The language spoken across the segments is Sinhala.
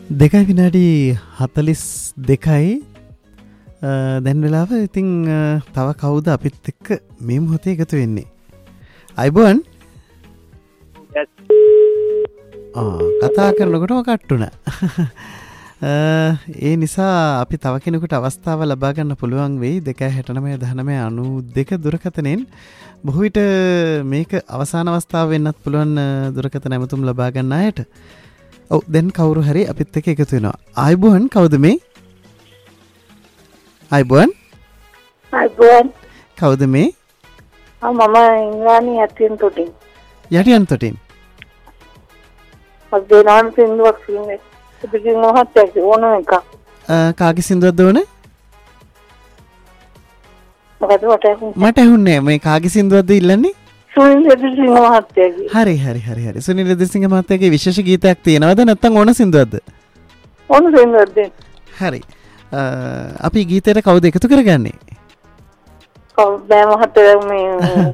දෙකයි විනාඩි 42යි දැන් වෙලාව. ඉතින් තව කවුද අපිත් එක්ක මේ මොහොතේ එකතු වෙන්නේ? අයිබෝන්. කතා කරනකොටම කට්ටුණා. ඒ නිසා අපි තව කෙනෙකුට අවස්ථාව ලබා ගන්න පුළුවන් වෙයි. 2691992 දුරකථනයෙන් බොහෝ විට මේක අවසාන අවස්ථාව වෙන්නත් පුළුවන් දුරකථන ඇමතුම් ලබා ගන්න අයට. ඔව් දැන් කවුරු හරි අපිත් එක්ක එකතු වෙනවා. ආයිබෝන් කවුද මේ? ආයිබෝන්. ආයිබෝන්. කවුද මේ? මම ඉංග්‍රීසි යටින් තොටින්. යටින් තොටින්. අපේ නාම සින්දුවක් කියන්නේ. ඉතින් මොහොතක් ඕන එක. කාගේ සින්දුවක්ද ඕනේ? මොකද මට ඇහුන්නේ මේ කාගේ සින්දුවක්ද ඉල්ලන්නේ? සුනිල් දෙසිංහ මහත්තයාගේ. හරි. සුනිල් දෙසිංහ මහත්තයාගේ විශේෂ ගීතයක් තියෙනවද නැත්නම් ඕන සින්දුවක්ද? ඕන සින්දුවක්ද. හරි. අපි ගීතයට කවුද එකතු කරගන්නේ? කවුද මහත්තයා මේ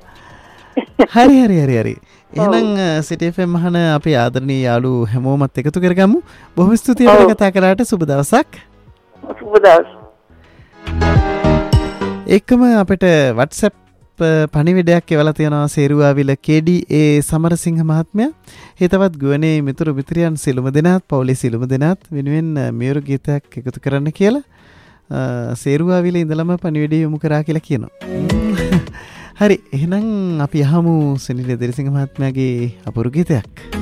හරි. එහෙනම් සිටි FM අහන අපේ ආදරණීය යාළුවෝ හැමෝමත් එකතු කරගමු. බොහොම ස්තුතියි අපිට කතා කරාට. සුබ දවසක්. සුබ දවස්. එකම අපිට WhatsApp පණිවිඩයක් එවලා තියෙනවා සේරුවාවිල KDA සමරසිංහ මහත්මයා. හිතවත් ගුවනේ මිතුරු මිත්‍රයන් සිළුම දෙනාත් පවුලේ සිළුම දෙනාත් වෙනුවෙන් මියුරු ගීතයක් එකතු කරන්න කියලා සේරුවාවිල ඉඳලම පණිවිඩය යොමු කරා කියලා කියනවා. හරි එහෙනම් අපි අහමු සුනිල් දෙසිංහ මහත්මයාගේ අපූර්ව ගීතයක්.